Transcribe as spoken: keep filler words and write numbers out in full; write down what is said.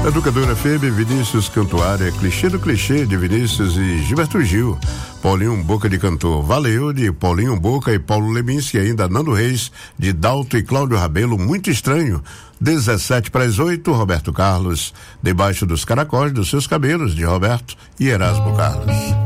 Educadora F M, Vinícius Cantuária, clichê do clichê de Vinícius e Gilberto Gil. Paulinho Boca de Cantor, Valeu de Paulinho Boca e Paulo Leminski, ainda Nando Reis de Dalto e Cláudio Rabelo, Muito Estranho. dezessete para as oito, Roberto Carlos, Debaixo dos Caracóis dos Seus Cabelos, de Roberto e Erasmo Carlos.